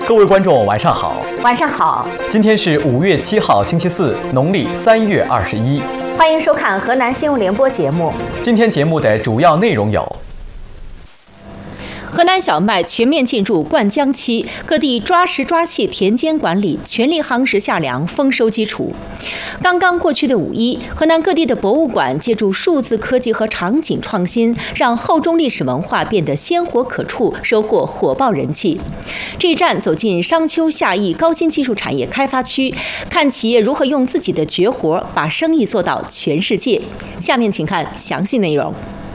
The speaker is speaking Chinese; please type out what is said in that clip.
各位观众，晚上好。 晚上好。 今天是5月7号，星期四，农历3月21。 欢迎收看河南新闻联播节目。 今天节目的主要内容有： 河南小麦全面进入灌浆期，各地抓实抓细田间管理，全力夯实夏粮丰收基础。刚刚过去的5·1，河南各地的博物馆借助数字科技和场景创新，让厚重历史文化变得鲜活可触，收获火爆人气。这一站走进商丘夏邑高新技术产业开发区，看企业如何用自己的绝活把生意做到全世界。下面请看详细内容。